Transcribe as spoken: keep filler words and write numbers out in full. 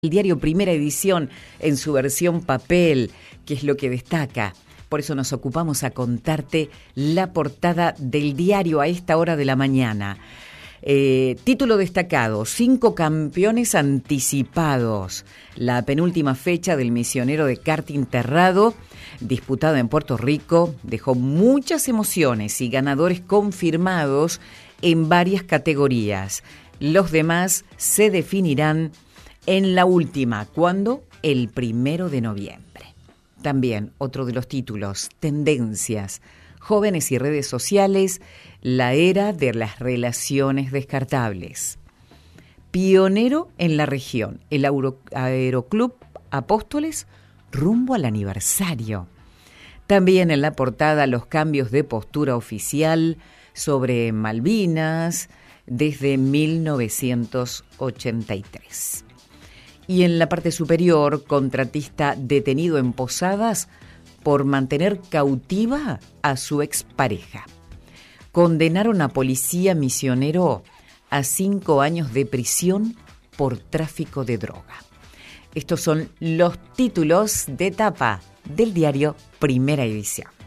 El diario Primera Edición en su versión papel, que es lo que destaca. Por eso nos ocupamos a contarte la portada del diario a esta hora de la mañana. Eh, título destacado, cinco campeones anticipados. La penúltima fecha del misionero de karting Terrado, disputada en Puerto Rico, dejó muchas emociones y ganadores confirmados en varias categorías. Los demás se definirán en la última, ¿cuándo? El primero de noviembre. También otro de los títulos, tendencias, jóvenes y redes sociales, la era de las relaciones descartables. Pionero en la región, el Aero, Aeroclub Apóstoles rumbo al aniversario. También en la portada los cambios de postura oficial sobre Malvinas desde mil novecientos ochenta y tres. Y en la parte superior, contratista detenido en Posadas por mantener cautiva a su expareja. Condenaron a policía misionero a cinco años de prisión por tráfico de droga. Estos son los títulos de tapa del diario Primera Edición.